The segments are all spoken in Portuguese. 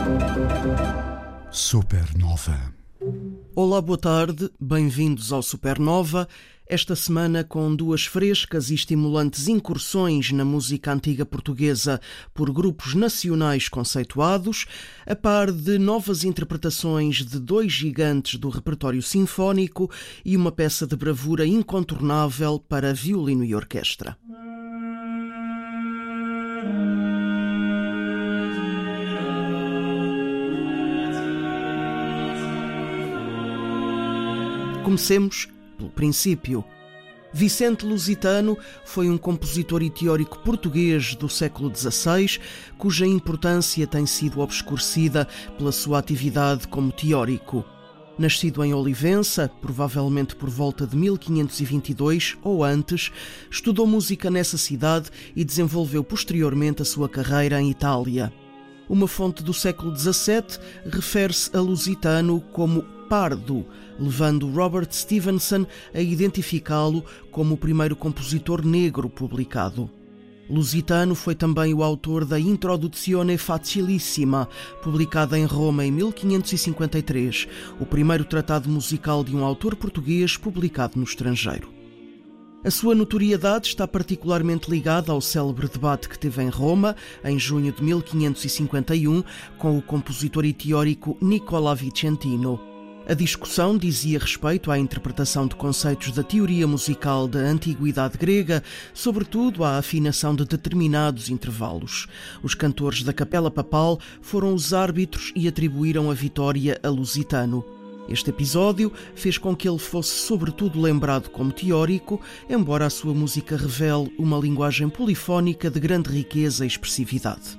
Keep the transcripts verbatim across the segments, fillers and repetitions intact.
Supernova. Olá, boa tarde, bem-vindos ao Supernova. Esta semana com duas frescas e estimulantes incursões na música antiga portuguesa por grupos nacionais conceituados, a par de novas interpretações de dois gigantes do repertório sinfónico e uma peça de bravura incontornável para violino e orquestra. Comecemos pelo princípio. Vicente Lusitano foi um compositor e teórico português do século dezasseis, cuja importância tem sido obscurecida pela sua atividade como teórico. Nascido em Olivença, provavelmente por volta de mil quinhentos e vinte e dois ou antes, estudou música nessa cidade e desenvolveu posteriormente a sua carreira em Itália. Uma fonte do século dezassete refere-se a Lusitano como Pardo, levando Robert Stevenson a identificá-lo como o primeiro compositor negro publicado. Lusitano foi também o autor da Introduzione Facilissima, publicada em Roma em mil quinhentos e cinquenta e três, o primeiro tratado musical de um autor português publicado no estrangeiro. A sua notoriedade está particularmente ligada ao célebre debate que teve em Roma, em junho de mil quinhentos e cinquenta e um, com o compositor e teórico Nicola Vicentino. A discussão dizia respeito à interpretação de conceitos da teoria musical da antiguidade grega, sobretudo à afinação de determinados intervalos. Os cantores da Capela Papal foram os árbitros e atribuíram a vitória a Lusitano. Este episódio fez com que ele fosse sobretudo lembrado como teórico, embora a sua música revele uma linguagem polifónica de grande riqueza e expressividade.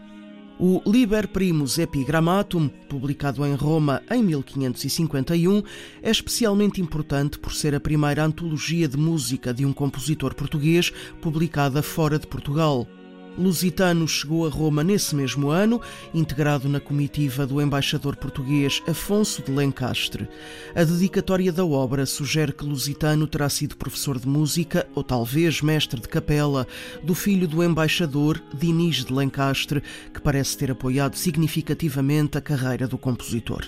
O Liber Primus Epigrammatum, publicado em Roma em mil quinhentos e cinquenta e um, é especialmente importante por ser a primeira antologia de música de um compositor português publicada fora de Portugal. Lusitano chegou a Roma nesse mesmo ano, integrado na comitiva do embaixador português Afonso de Lencastre. A dedicatória da obra sugere que Lusitano terá sido professor de música, ou talvez mestre de capela, do filho do embaixador, Dinis de Lencastre, que parece ter apoiado significativamente a carreira do compositor.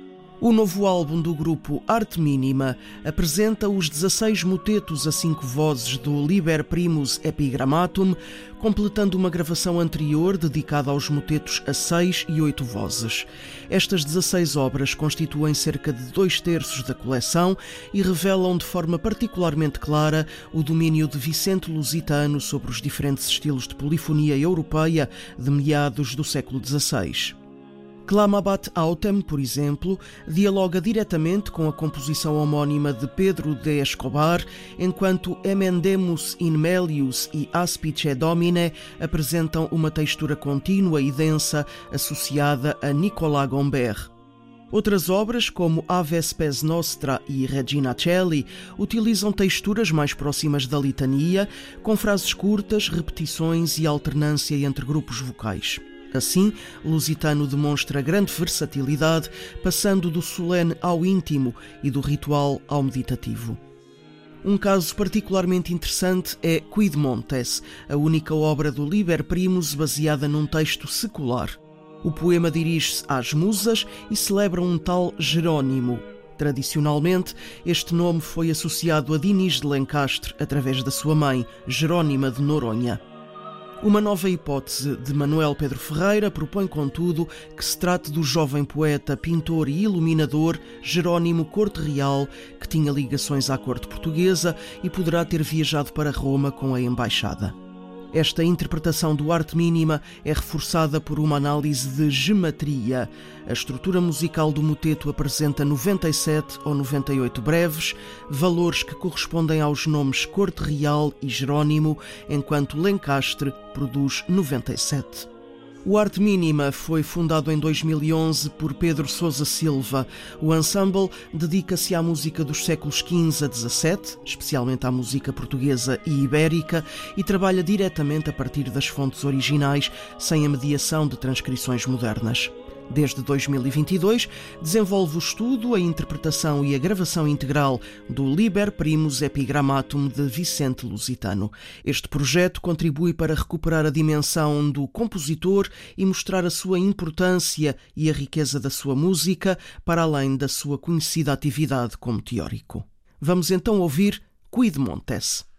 O novo álbum do grupo Arte Mínima apresenta os dezasseis motetos a cinco vozes do Liber Primus Epigrammatum, completando uma gravação anterior dedicada aos motetos a seis e oito vozes. Estas dezasseis obras constituem cerca de dois terços da coleção e revelam de forma particularmente clara o domínio de Vicente Lusitano sobre os diferentes estilos de polifonia europeia de meados do século dezasseis. Clamabat Autem, por exemplo, dialoga diretamente com a composição homónima de Pedro de Escobar, enquanto Emendemus in Melius e Aspice Domine apresentam uma textura contínua e densa associada a Nicolas Gombert. Outras obras, como Ave Spes Nostra e Regina Coeli, utilizam texturas mais próximas da litania, com frases curtas, repetições e alternância entre grupos vocais. Assim, Lusitano demonstra grande versatilidade, passando do solene ao íntimo e do ritual ao meditativo. Um caso particularmente interessante é Quid Montes, a única obra do Liber Primus baseada num texto secular. O poema dirige-se às musas e celebra um tal Jerônimo. Tradicionalmente, este nome foi associado a Dinis de Lencastre através da sua mãe, Jerónima de Noronha. Uma nova hipótese de Manuel Pedro Ferreira propõe, contudo, que se trate do jovem poeta, pintor e iluminador Jerónimo Corte Real, que tinha ligações à corte portuguesa e poderá ter viajado para Roma com a embaixada. Esta interpretação do Arte Mínima é reforçada por uma análise de gematria. A estrutura musical do moteto apresenta noventa e sete ou noventa e oito breves, valores que correspondem aos nomes Corte Real e Jerónimo, enquanto Lencastre produz noventa e sete. O Arte Mínima foi fundado em dois mil e onze por Pedro Sousa Silva. O ensemble dedica-se à música dos séculos quinze a dezassete, especialmente à música portuguesa e ibérica, e trabalha diretamente a partir das fontes originais, sem a mediação de transcrições modernas. Desde dois mil e vinte e dois, desenvolve o estudo, a interpretação e a gravação integral do Liber Primus Epigrammatum de Vicente Lusitano. Este projeto contribui para recuperar a dimensão do compositor e mostrar a sua importância e a riqueza da sua música, para além da sua conhecida atividade como teórico. Vamos então ouvir Quid Montes.